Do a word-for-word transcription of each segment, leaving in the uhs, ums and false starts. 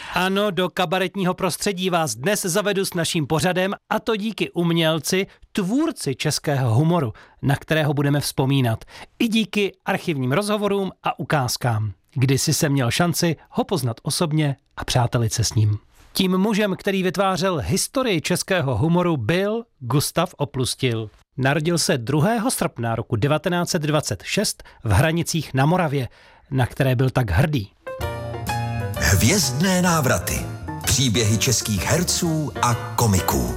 Ano, do kabaretního prostředí vás dnes zavedu s naším pořadem, a to díky umělci, tvůrci českého humoru, na kterého budeme vzpomínat. I díky archivním rozhovorům a ukázkám. Kdysi jsem měl šanci ho poznat osobně a přátelit se s ním. Tím mužem, který vytvářel historii českého humoru, byl Gustav Oplustil. Narodil se druhého srpna roku devatenáct set dvacet šest v Hranicích na Moravě, na které byl tak hrdý. Hvězdné návraty. Příběhy českých herců a komiků.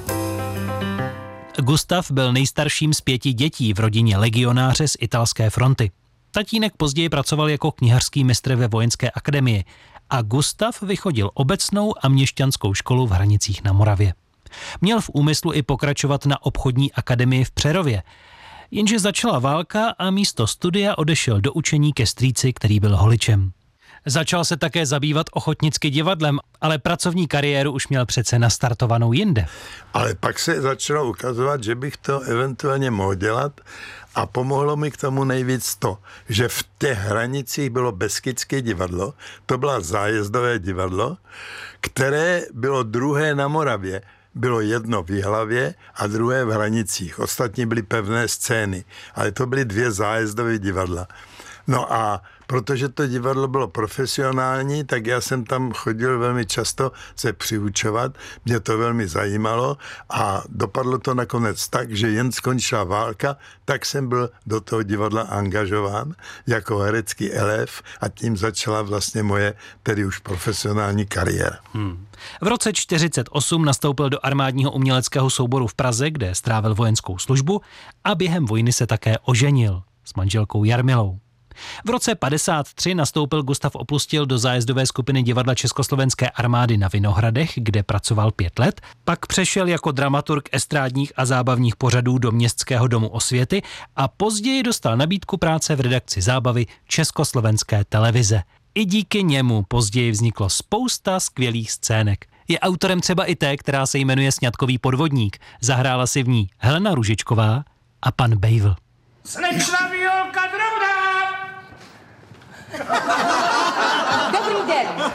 Gustav byl nejstarším z pěti dětí v rodině legionáře z italské fronty. Tatínek později pracoval jako knihařský mistr ve vojenské akademii a Gustav vychodil obecnou a měšťanskou školu v Hranicích na Moravě. Měl v úmyslu i pokračovat na obchodní akademii v Přerově, jenže začala válka a místo studia odešel do učení ke strýci, který byl holičem. Začal se také zabývat ochotnicky divadlem, ale pracovní kariéru už měl přece nastartovanou jinde. Ale pak se začalo ukazovat, že bych to eventuálně mohl dělat a pomohlo mi k tomu nejvíc to, že v těch Hranicích bylo Beskydské divadlo, to bylo zájezdové divadlo, které bylo druhé na Moravě. Bylo jedno v Jihlavě a druhé v Hranicích. Ostatní byly pevné scény, ale to byly dvě zájezdové divadla. No a protože to divadlo bylo profesionální, tak já jsem tam chodil velmi často se přiučovat, mě to velmi zajímalo a dopadlo to nakonec tak, že jen skončila válka, tak jsem byl do toho divadla angažován jako herecký elév a tím začala vlastně moje tedy už profesionální kariéra. Hmm. V roce čtyřicet osm nastoupil do armádního uměleckého souboru v Praze, kde strávil vojenskou službu a během vojny se také oženil s manželkou Jarmilou. V roce padesát tři nastoupil Gustav Oplustil do zájezdové skupiny divadla Československé armády na Vinohradech, kde pracoval pět let, pak přešel jako dramaturg estrádních a zábavních pořadů do Městského domu osvěty a později dostal nabídku práce v redakci zábavy Československé televize. I díky němu později vzniklo spousta skvělých scének. Je autorem třeba i té, která se jmenuje Sňatkový podvodník. Zahrála si v ní Helena Růžičková a pan Bejvl. Slečna Violka Drobná! Dobrý den.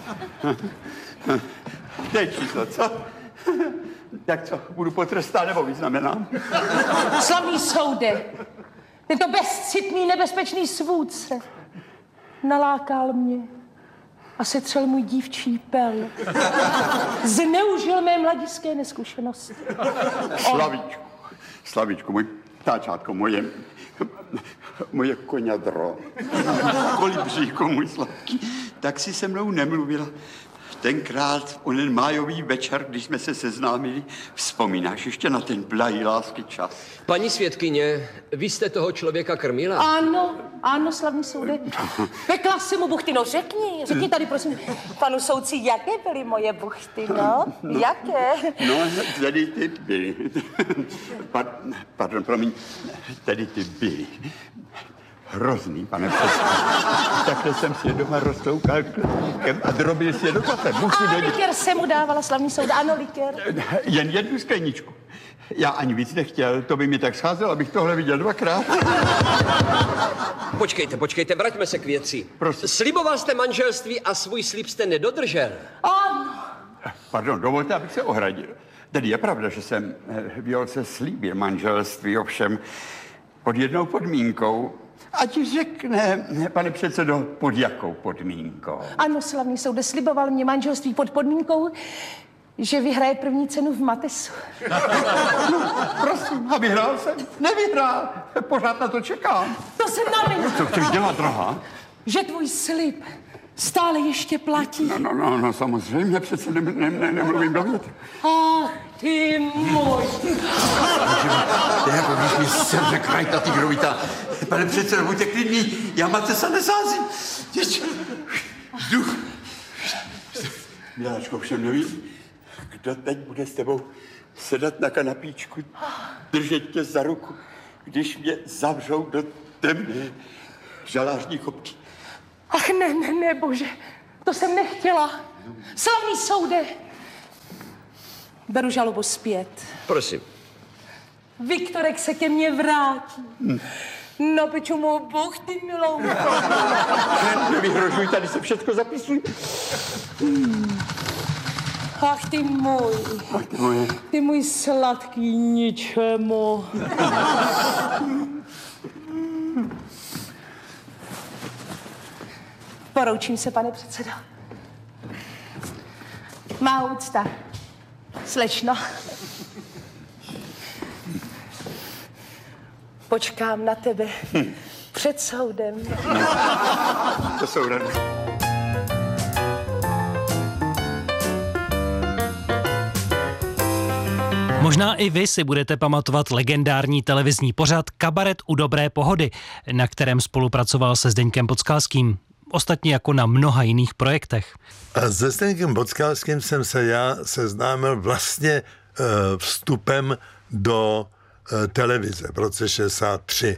To je číslo, co? Jak co, budu potrestán nebo vyznamenám? Slavný soude, tento bezcitný, nebezpečný svůdce nalákal mě a setřel můj dívčí pel. Zneužil mé mladické neskušenosti. Slavíčku, Slavíčku, můj táčátko, moje, moje koňadro, kolibříko, můj sladký, tak si se mnou nemluvila. Tenkrát, onen májový večer, když jsme se seznámili, vzpomínáš ještě na ten blahý lásky čas? Paní svědkyně, vy jste toho člověka krmila? Ano, ano, slavný soude. Pekla jsem mu buchty, no řekni, řekni tady, prosím, panu soudci, jaké byly moje buchty, no? no jaké? No, tedy ty byly. Pardon, pardon, promiň, tedy ty byly. Hrozný, pane předsedo. Takhle jsem si je doma roztoukal klíčkem a drobil si je do kafe. A likér jsem mu dávala, slavný soud, ano, likér. Jen jednu skleničku. Já ani víc nechtěl, to by mi tak scházelo, abych tohle viděl dvakrát. Počkejte, počkejte, vraťme se k věci. Prosím. Sliboval jste manželství a svůj slib jste nedodržel. Ano. Pardon, dovolte, abych se ohradil. Tedy je pravda, že jsem Violce slíbil manželství, ovšem pod jednou podmínkou. Ať řekne, pane předsedo, pod jakou podmínkou? Ano, slavný soude, sliboval mě manželství pod podmínkou, že vyhraje první cenu v Matesu. No, prosím, a vyhrál jsem. Nevyhrál. Pořád na to čekám. To jsem navinil. Co chceš dělat, drahá? Že tvůj slib stále ještě platí. No, no, no, no samozřejmě, přece ne, ne, ne, nemluvím do větru. Ach, ty můj. To je jako když mi semře krajta tygrovita. Pane předsedo, buďte klidný, já Matesa nesázím. Ještě. Vzduch. Miláčko, všem nevím, kdo teď bude s tebou sedat na kanapíčku, držet tě za ruku, když mě zavřou do temné žalářní kopky. Ach, ne, ne, ne, bože, to jsem nechtěla. Slavný soude. Beru žalobu zpět. Prosím. Viktorek se ke mně vrátí. No, piču mou Bůh, ty milou. Nevyhrožuj, tady se všechno zapisuje. Ach, ty můj. Ach, ty moje. Ty můj sladký ničemu. Poroučím se, pane předsedo. Má úcta. Slečno. Počkám na tebe před soudem. To jsou rady. Možná i vy si budete pamatovat legendární televizní pořad Kabaret u dobré pohody, na kterém spolupracoval se Zdeňkem Podskalským. Ostatně jako na mnoha jiných projektech. A se Zdeňkem Podskalským jsem se já seznámil vlastně e, vstupem do e, televize v roce šedesát tři.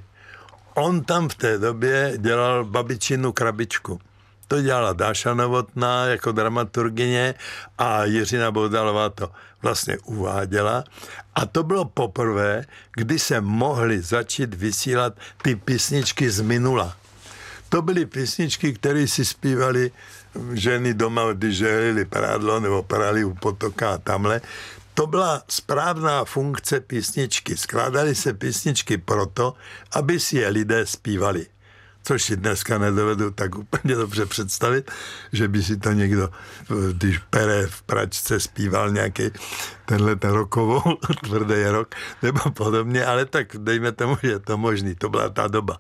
On tam v té době dělal Babičinu krabičku. To dělala Dáša Novotná jako dramaturgyně a Jiřina Boudalová to vlastně uváděla. A to bylo poprvé, kdy se mohly začít vysílat ty písničky z minula. To byly písničky, které si zpívaly ženy doma, když žehlili prádlo nebo prali u potoka a tamhle. To byla správná funkce písničky. Skládaly se písničky proto, aby si je lidé zpívali. Což si dneska nedovedu tak úplně dobře představit, že by si to někdo, když pere v pračce, zpíval nějaký tenhle ten rokovou, tvrdý rok, nebo podobně, ale tak dejme tomu, že je to možný, to byla ta doba.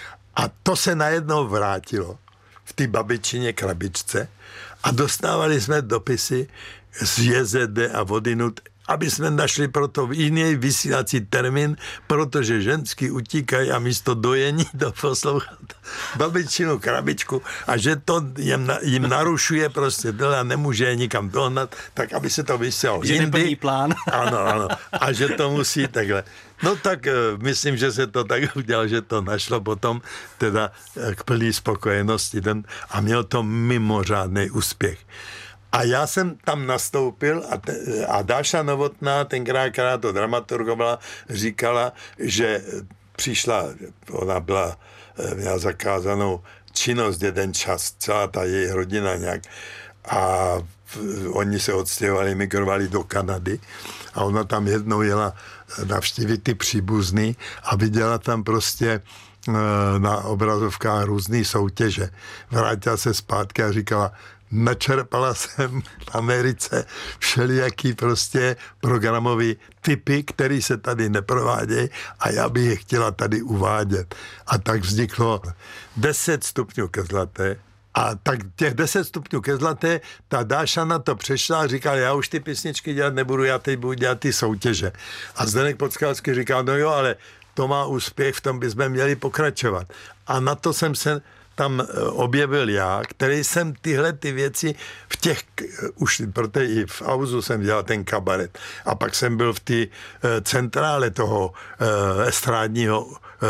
A to se najednou vrátilo v té Babičině krabičce a dostávali jsme dopisy z J Z D a odinut, aby jsme našli proto jiný vysílací termín, protože ženský utíkají a místo dojení to poslouchat Babičinu krabičku a že to jim, jim narušuje prostě a nemůže je nikam dohnat, tak aby se to vysílalo že jindy. neplní plán. Ano, ano. A že to musí takhle. No tak myslím, že se to tak udělalo, že to našlo potom teda k plný spokojenosti ten, a měl to mimořádný úspěch. A já jsem tam nastoupil a, te, a Dáša Novotná, tenkrát, která to dramaturgovala, říkala, že přišla, ona byla, měla zakázanou činnost jeden čas, celá ta její rodina nějak, a oni se odstěhovali, migrovali do Kanady a ona tam jednou jela navštívit ty příbuzný a viděla tam prostě na obrazovkách různý soutěže. Vrátila se zpátky a říkala, načerpala jsem v Americe všelijaký prostě programový typy, které se tady neprovádějí a já bych je chtěla tady uvádět. A tak vzniklo deset stupňů ke zlaté. A tak těch deset stupňů ke zlaté, ta Dáša na to přešla a říkala, já už ty písničky dělat nebudu, já teď budu dělat ty soutěže. A Zdeněk Podskalský říkal, no jo, ale to má úspěch, v tom bychom měli pokračovat. A na to jsem se tam objevil já, který jsem tyhle ty věci v těch, už protože i v Auzu jsem dělal ten kabaret a pak jsem byl v té centrále toho estrádního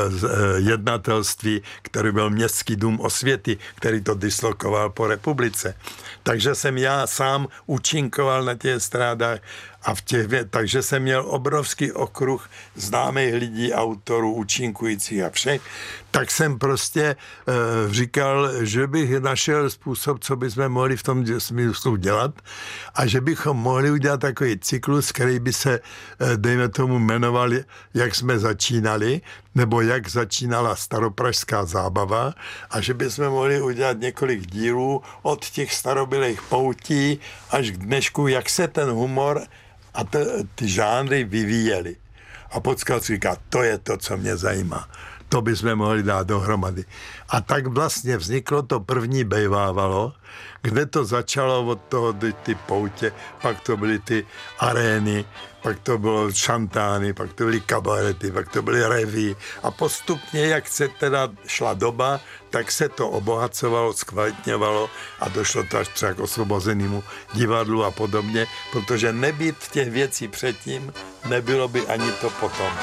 jednatelství, který byl Městský dům osvěty, který to dislokoval po republice. Takže jsem já sám účinkoval na těch estrádách a v těch, takže jsem měl obrovský okruh známých lidí, autorů, účinkujících a všech, tak jsem prostě e, říkal, že bych našel způsob, co bychom mohli v tom smyslu dělat a že bychom mohli udělat takový cyklus, který by se, e, dejme tomu, jmenoval, jak jsme začínali, nebo jak začínala staropražská zábava a že bychom mohli udělat několik dílů od těch starobylých poutí až k dnešku, jak se ten humor a t, ty žánry vyvíjely. A Podskalský říká, to je to, co mě zajímá. To bychom mohli dát dohromady. A tak vlastně vzniklo to první Bejvávalo, kde to začalo od toho ty poutě, pak to byly ty arény, pak to bylo šantány, pak to byly kabarety, pak to byly reví a postupně, jak se teda šla doba, tak se to obohacovalo, zkvalitňovalo a došlo to až třeba k Osvobozenému divadlu a podobně, protože nebýt těch věcí předtím, nebylo by ani to potom.